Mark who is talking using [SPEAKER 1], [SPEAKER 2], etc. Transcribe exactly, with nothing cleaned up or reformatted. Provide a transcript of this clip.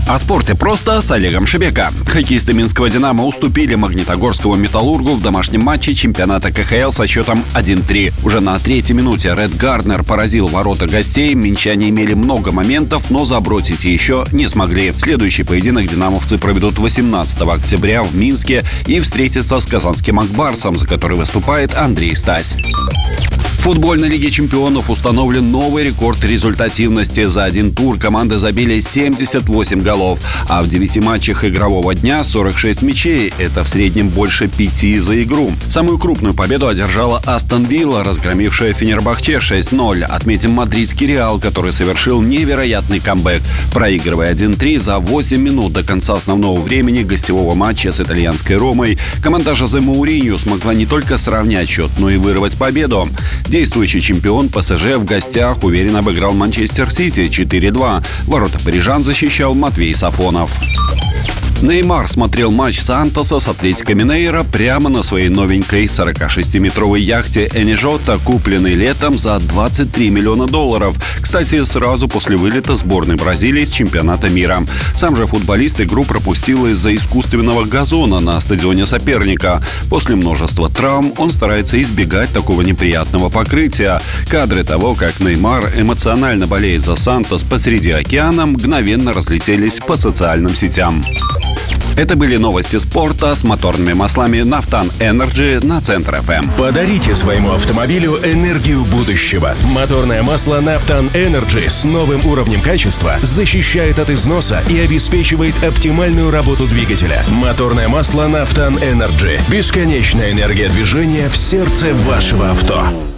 [SPEAKER 1] О спорте просто с Олегом Шебека. Хоккеисты Минского «Динамо» уступили Магнитогорскому «Металлургу» в домашнем матче чемпионата ка ха эл со счетом один три. Уже на третьей минуте Ред Гарднер поразил ворота гостей. Минчане имели много моментов, но забросить еще не смогли. Следующий поединок динамовцы проведут восемнадцатого октября в Минске и встретятся с казанским «Ак Барсом», за который выступает Андрей Стась. В футбольной лиге чемпионов установлен новый рекорд результативности. За один тур команды забили семьдесят восемь голов, а в девяти матчах игрового дня сорок шесть мячей. Это в среднем больше пяти за игру. Самую крупную победу одержала Астон Вилла, разгромившая Фенербахче шесть ноль. Отметим мадридский Реал, который совершил невероятный камбэк, проигрывая один три за восемь минут до конца основного времени гостевого матча с итальянской Ромой. Команда Жозе Мауриньо смогла не только сравнять счет, но и вырвать победу. Действующий чемпион пэ эс жэ в гостях уверенно обыграл Манчестер Сити четыре два. Ворота парижан защищал Матвей Сафонов. Неймар смотрел матч Сантоса с Атлетико Минейро прямо на своей новенькой сорокашестиметровой яхте Энижота, купленной летом за двадцать три миллиона долларов. Кстати, сразу после вылета сборной Бразилии с чемпионата мира. Сам же футболист игру пропустил из-за искусственного газона на стадионе соперника. После множества травм он старается избегать такого неприятного покрытия. Кадры того, как Неймар эмоционально болеет за Сантос посреди океана, мгновенно разлетелись по социальным сетям. Это были новости спорта с моторными маслами Нафтан Энерджи на Центр эф эм.
[SPEAKER 2] Подарите своему автомобилю энергию будущего. Моторное масло Нафтан Энерджи с новым уровнем качества защищает от износа и обеспечивает оптимальную работу двигателя. Моторное масло Нафтан Энерджи. Бесконечная энергия движения в сердце вашего авто.